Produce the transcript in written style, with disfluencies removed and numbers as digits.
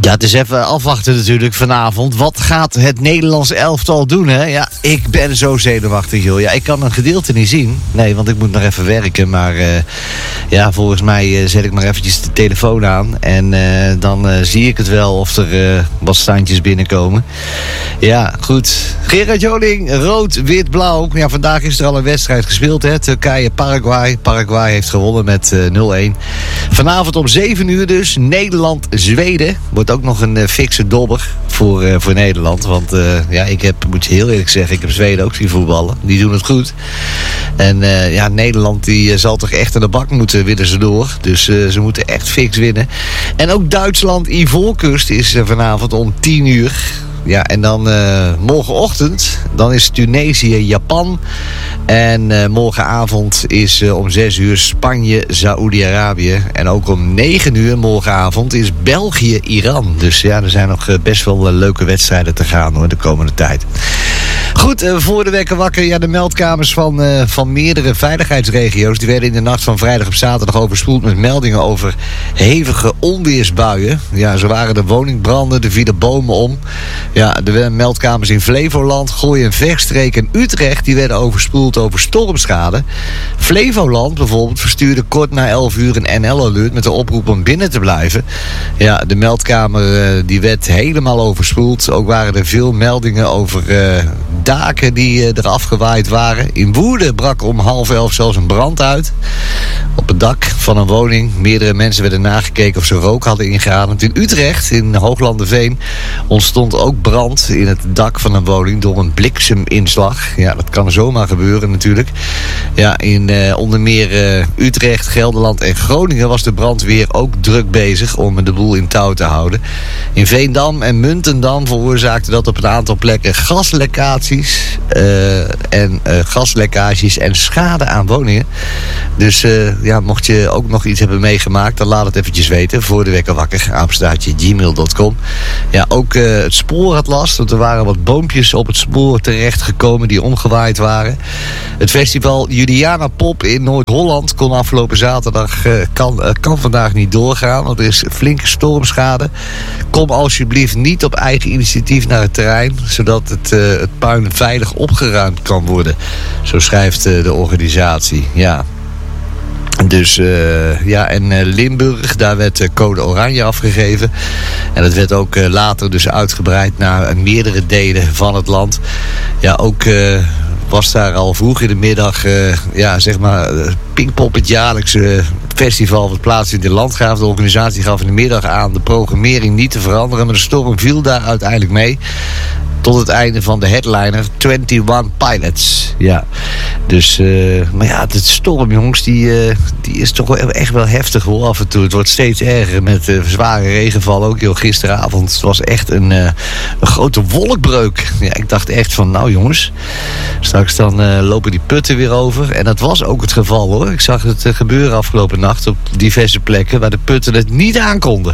Ja, het is even afwachten natuurlijk vanavond. Wat gaat het Nederlands elftal doen, hè? Ja, ik ben zo zenuwachtig, joh. Ja, ik kan een gedeelte niet zien. Nee, want ik moet nog even werken. Maar ja, volgens mij zet ik maar eventjes de telefoon aan. En dan zie ik het wel of er wat standjes binnenkomen. Ja, goed. Gerard Joling, rood, wit, blauw. Ja, vandaag is er al een wedstrijd gespeeld, hè? Turkije-Paraguay. Paraguay heeft gewonnen met 0-1. Vanavond om 7 uur dus. Nederland-Zweden. Wordt ook nog een fikse dobber voor Nederland. Want ja, moet je heel eerlijk zeggen, ik heb Zweden ook zien voetballen. Die doen het goed. En ja, Nederland die zal toch echt aan de bak moeten, willen ze door. Dus ze moeten echt fix winnen. En ook Duitsland-Ivoorkust is vanavond om 10 uur. Ja, en dan morgenochtend, dan is Tunesië-Japan. En morgenavond is om 6 uur Spanje-Saoedi-Arabië. En ook om 9 uur morgenavond is België-Iran. Dus ja, er zijn nog best wel leuke wedstrijden te gaan hoor, de komende tijd. Goed, voor de wekker wakker. Ja, de meldkamers van meerdere veiligheidsregio's, die werden in de nacht van vrijdag op zaterdag overspoeld met meldingen over hevige onweersbuien. Ja, zo waren er woningbranden, er vielen bomen om. Ja, de meldkamers in Flevoland, Gooi en Vechtstreek en Utrecht, die werden overspoeld over stormschade. Flevoland bijvoorbeeld verstuurde kort na 11 uur een NL-alert met de oproep om binnen te blijven. Ja, de meldkamer die werd helemaal overspoeld. Ook waren er veel meldingen over daken die er afgewaaid waren. In Woerden brak om 10:30 zelfs een brand uit. Op het dak van een woning. Meerdere mensen werden nagekeken of ze rook hadden ingeademd. In Utrecht, in Hooglanderveen, ontstond ook brand in het dak van een woning door een blikseminslag. Ja, dat kan zomaar gebeuren natuurlijk. Ja, in onder meer Utrecht, Gelderland en Groningen was de brandweer ook druk bezig om de boel in touw te houden. In Veendam en Muntendam veroorzaakte dat op een aantal plekken gaslekkages en schade aan woningen. Dus ja, mocht je ook nog iets hebben meegemaakt, dan laat het eventjes weten voor de wekker wakker, @gmail.com. Ja, ook het spoor had last, want er waren wat boompjes op het spoor terechtgekomen die omgewaaid waren. Het festival Juliana Pop in Noord-Holland kon afgelopen zaterdag, kan vandaag niet doorgaan, want er is flinke stormschade. Kom alsjeblieft niet op eigen initiatief naar het terrein, zodat het puin veilig opgeruimd kan worden. Zo schrijft de organisatie, ja. Dus ja, en Limburg, daar werd code oranje afgegeven. En dat werd ook later dus uitgebreid naar meerdere delen van het land. Ja, ook was daar al vroeg in de middag, ja, zeg maar, Pinkpop, het jaarlijkse festival wat plaatsvindt in Landgraaf. De organisatie gaf in de middag aan de programmering niet te veranderen, maar de storm viel daar uiteindelijk mee. Tot het einde van de headliner 21 Pilots. Ja, dus, maar ja, het storm, jongens, die is toch wel echt wel heftig hoor, af en toe. Het wordt steeds erger met zware regenval. Ook heel gisteravond. Het was echt een grote wolkbreuk. Ja, ik dacht echt van, nou jongens, straks dan lopen die putten weer over. En dat was ook het geval hoor. Ik zag het gebeuren afgelopen nacht op diverse plekken waar de putten het niet aankonden.